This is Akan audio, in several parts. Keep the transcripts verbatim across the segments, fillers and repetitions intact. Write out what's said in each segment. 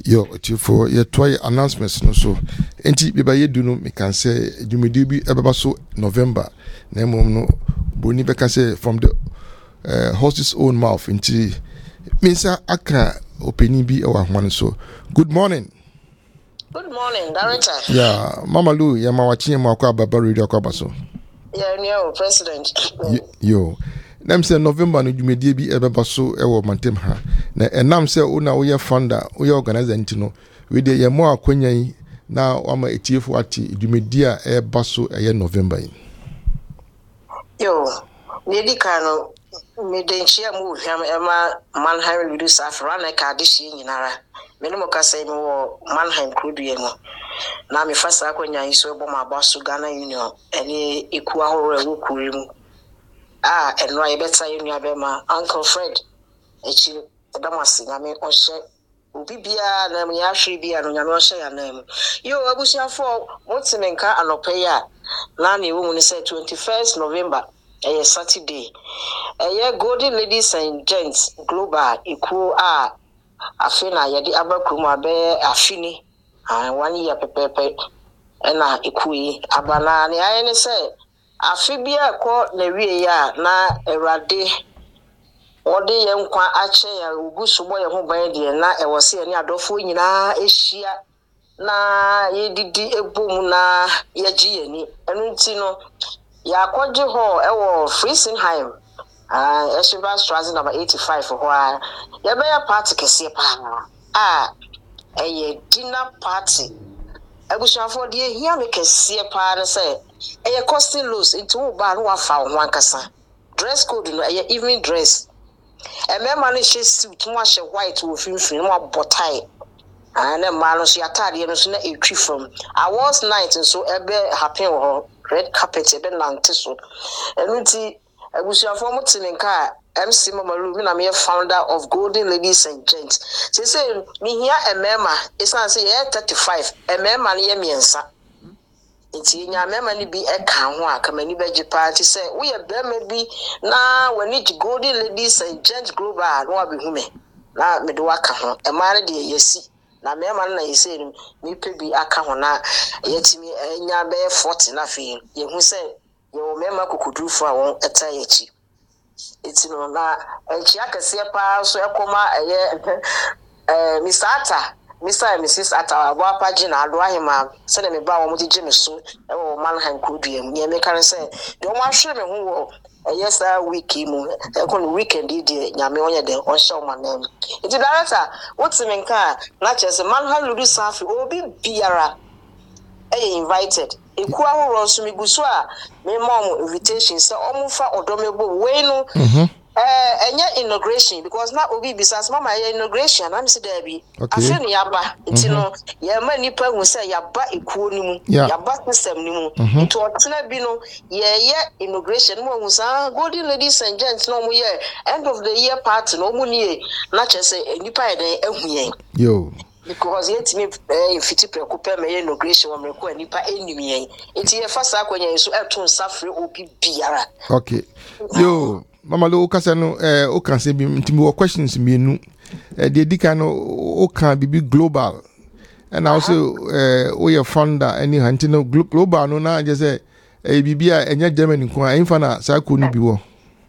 Yo, for your toy announcements no so. Enti beba ye do no me can say dwumedi bi ebeba so November. Na mom no boni be can say from the uh, horse's own mouth. Enti Mister Aka opinion bi e wa hwan so. Good morning. Good morning, Director. Yeah, Mama Lou, ya mawachi ma kwa baba radio kwa baso. Yeah, new president. Yo. Nam say November no dwumedi bi ebeba so e wo mantem ha. Na enam say una wo ye founder, wo ye organizer ntino. We dey ye mo akwanyan na ama etiefo ati dwumedi a e ba so e November yi. Yo, ne di kanu me denchia mu hwam ema Manheim Redu Safra na ka de hie nyinara. Me no mo ka say me wo Manheim Krudu no. Na me fasa akwanyan so ebo ma ba so Ghana Union ene eku ahoro e wo kuri mu. Ah, eno aye beta ye nua be ma Uncle Fred echi edamasi nyame ohye obi bia na me ahwe bia no nyame ohye ya na mu. Yo abusiafo motimenka anope ya na na ewo mu ne say twenty-first November eh Saturday eh Golden Ladies and Gents Global eku a afina ye di abakrum abe afini ah one year pepepe na eku yi abana ne aye ne say afibia ko na wie ya na Ewrade ode ye nkwa ache ya ogusubo ye ho ban de na ewose ani adofo nyina ehia na ye didi ebom na ye gi ani enu nti no ya kwaje ho ewo Friesenheim ah Eshiba Straße number eighty-five ho a ye be ya party kese pa ah eye dinner party abushafo de ehia me kese pa na say eye costing loss into wo ba no wafa ho ankasa dress code no eye evening dress e me man she suit mo ahye white wo finfin mo abotai and e man no so atade no so na etwi from awards night so ebe happen ho red carpet ebe nante so enuti abusuafo mo tininka M C Mama Lou na me founder of Golden Ladies and Gents say say me here emema isan say ye thirty-five emema ne ye miensa enti nyamema ni bi e kan ho akamani beji party say we ye bema bi na wani Golden Ladies and Gents Global no abehu me na me do aka ho e ma ne de yesi na mema na yesi ni pe bi aka ho na yetimi enya be forty na fe ye hu say ye o mema kokudrufo a won eta yechi eti no na enchi akase pa so ekoma eye eh Mister Ata Mister and Missus Ata abo page na ado ahema se na me ba wo mo gije me so e wo Manheim Krudu am ye me kan say de wo ahwe me ho wo eye sa week mu e ko no weekend di nyame onye de o hye o manam eti director what's me nka na chese Manheim Redu Safra obi biara e invited eku ahoro so miguso a me mom invitation say omufa odomebo we no eh enye inauguration because na obi bisas mama ye inauguration na me say there bi afi no yaba enti no ye ma nipa hu say yaba ekuo ni mu yaba system ni mu enti otena bi no ye ye inauguration mo hu sa Golden Ladies and Gents no mo ye end of the year party no mo ni na chese nipa ye den ehu yen yo because yet me eh fiti preocupa me inauguration wa meko nipa enim yen enti ye fasa akwanya so eto safre obi biara. Okay yo Mama Lou kasa no eh o kan se bi ntimi wo questions mienu eh de dika no o kan bibi global and also eh o ye founder any hunting no global no na je say eh bibia enya Germany ko anfa na sa ko no bi wo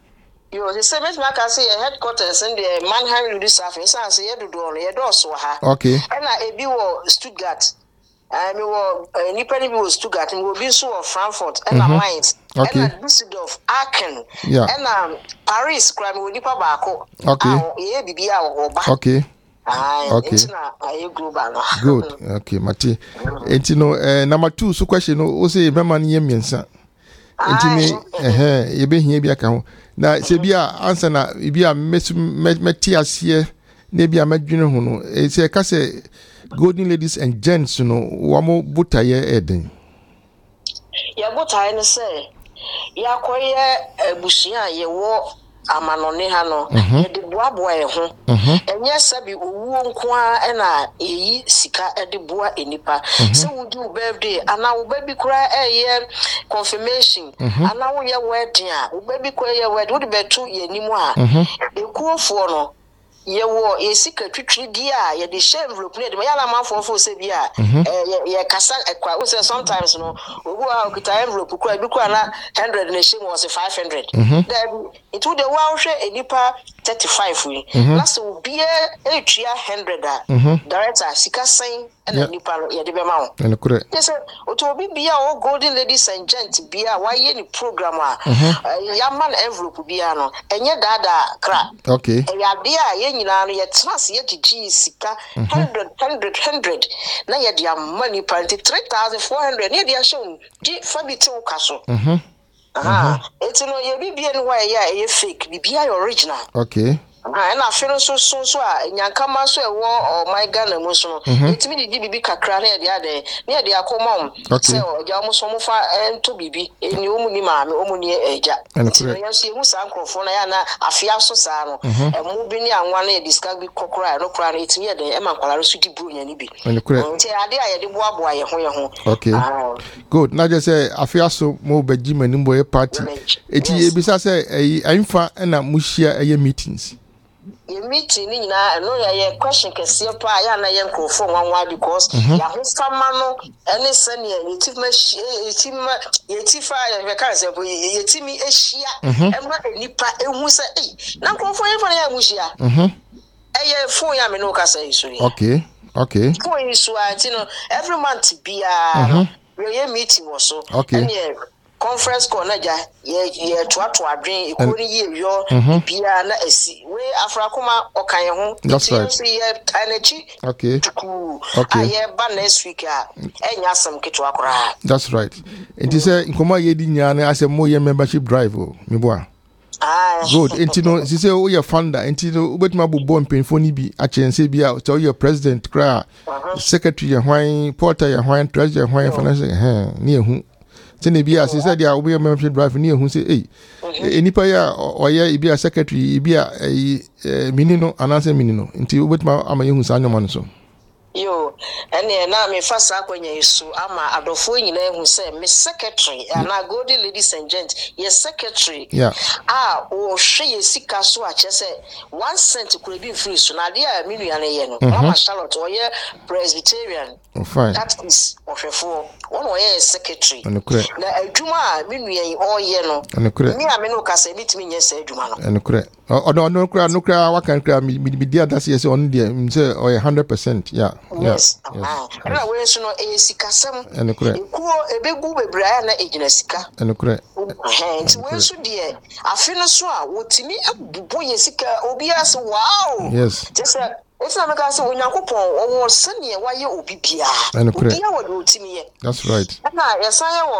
yo the same as I say headquarters in the Manheim Redu Safra say say ye do do ye do so ha okay and na e bi wo Stuttgart I me wo nipa ni bi wo Stuttgart me wo bi so wo Frankfurt and na Mainz and na Düsseldorf Aachen and na Paris kra me wo nipa ba ko okay ye bibia wo ba okay ah okay na aye global no good okay mate enti no eh number two so question no o say mema ne ye miensa enti me eh ye be hia bi aka ho na se bia answer na bia meti ase na bia madwene ho no e se ka se Golden Ladies and Gents no wo mo botaye eden ya botaye no say ya koye abusia ye wo amanone ha no ye de boaboa e ho enye sabi owuo nko a na eyi sika e de boa enipa se wo do birthday ana wo baby kura eye confirmation ana wo ye wedding a wo baby kura ye wedding wo de betu ye nimu a ekuofo no ye wo ye sika twitwi dia ye de share envelope ne de ya na manfo fo se bia eh ye kasa ekwa we say sometimes no obu a okita envelope kwa bi kwa na one hundred na share was five hundred then it would the one hwe enipa thirty-five we last will be a tria one hundred a director sika sen na enipa ye de be ma wo ene kure yes oto obi bia o golden ladies and gents bia wa ye ni program a ya man envelope bia no enye dada kra okay ya dia ye nyina no ye trans ye gigi sika one hundred one hundred one hundred na ye dia money party three thousand four hundred ne dia show di fabiti wo kaso mhm aha etino ye bibia no wa ye ye fake bibia ye original okay ah na afero so so so a nyankama so ewo o my Ghana mu so no etimi di bibi kakra na ye dia de na ye dia komom se o ja mo so mo fa ento bibi eni omu ni maame omu ni eja etino ye so ye hu sa nkrofo na ya na afia so sa no emu bi ni anwa na ye discuss bi kokora no kora na etimi ye de e mankwala so di buru nya ni bi nti ade a ye de boaboa ye ho ye ho okay good na je say afia so mo bagi manim boy party eti ye bisa say ayi amfa na muhia eye meetings ye meeting ni na no ye question kese pa ya na ye nkrofo nwanwa because ya ho fama no ene sane ye tima ye tima ye tifa ye ka se bo ye timi ehia emma enipa ehu se eh na nkrofo ye fa na ya muhia mhm eye phone ya me no ka say so okay okay phone so ati no every month bia ye meeting wo so ene conference call na ja ye ye toato adwen ekoni ye yo bia na asi we afrakoma okan ho that's right ye anachi okay okay aye ba next week a enya asem keto akora that's right it is a nkoma ye di nya na asem mo ye membership drive o me boa ah good entino si say o ye founder entino obetima bobo mpenfo ni bi a chense bi a so ye president kra secretary ye hwan porter ye hwan treasurer hwan financial eh ni ehu tene bia se said ya obi membership drive ni ehun say eh enipa ya oya ibia secretary ibia minino ananse minino nti obetima ama yehun sa anyoma no so yo ene na me fasa akwanya isu ama adofo nyina ehun say me secretary na golden ladies and gents ye secretary yeah ah o hwe ye sika so a chese one cent kura bi free so na dia minua na ye no mama Charlotte oye Presbyterian oh fine that is ofefo one oye secretary na adwuma minua yi oye no ni ame no ka say bitimi nye say adwuma no ene kure odo odo kura no kura wakan kura mi dia that say on dia say oye one hundred percent yeah yes ah na we so no e sikasem ene kure ekuo ebegu bebra na ejina sika ene kure eh nti we so de afi no so a wotimi abubo ye sika obi as wow yes just it's not because onyankopon owo sene waye obi bia obi a wo wotimi ye that's right na yesan ye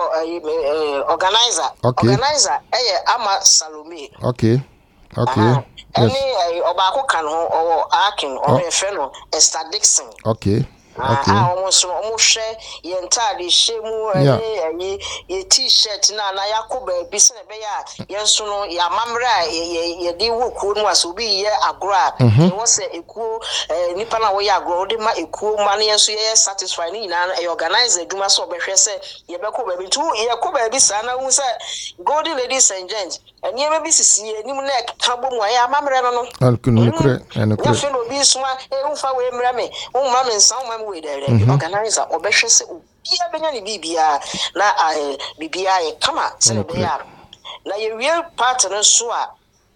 wo organizer organizer eye ama Salome okay okay yes any obako kan ho owo akin o me fe no Esther Dixon okay okay ah almost almost ye ntade shemu eh ye t-shirt na na yakoba bi se be ya ye nso no ya mamra ye ye di woku no aso bi ye agora ye wo se ekuo nipa na wo ye agora de ma ekuo ma na ye nso ye satisfy ni na e organize adwuma so be hwe se ye be ko ba bi tu ye ko ba bi sa na hu se golden ladies and gents eni e be sisi enim na ka bo mu ya mamra no no alkunu kure ene kure ya fe no bi so e hu fa we mra me hu ma me nsan ma we there organizer obehwe se bia benya ni bibia na bibia ye kama se be ya na ye real partner so a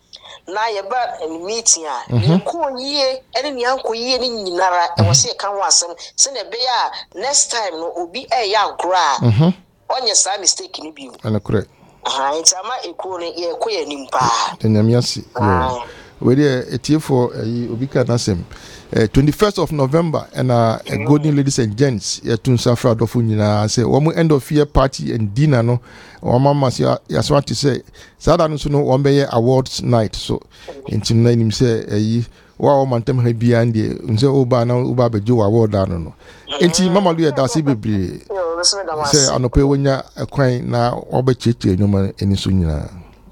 na ye ba meeting a ye ko yie ene ni anko yie ni nyinara e wo se kan ho asem se na be ya next time no obi e ya agora mhm onye sa mistake ni bi ene kure ah itama eko ne ye ko ye nimpa enyamiasi yo we dey etiefo obi ka na sem Uh, twenty-first of November and uh, uh, golden ladies and gents ya tunsa fra dofu nyina say wo end of year party and dinner no o mama say ya so to say sada no so no wo be awards night so intim na nim say ayi wa o mantem ha bia ande nse oba na oba bejo award no no enti mama lu ya da se bebre say anope wonya akwan na oba cheche nyoma eni so nyina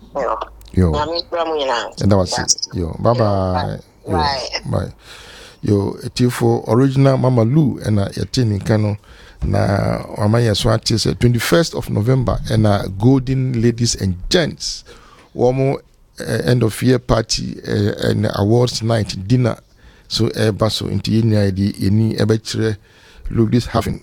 yo and that was it yo bye bye bye yo etifo original Mama Lou and a yatini kano na wamaya swati say twenty-first of November and a golden ladies and gents womo uh, end of year party uh, and awards night dinner so ɛɛba so nti yɛn nyinaa yɛde yɛni ɛbɛkyerɛ Ludwig's having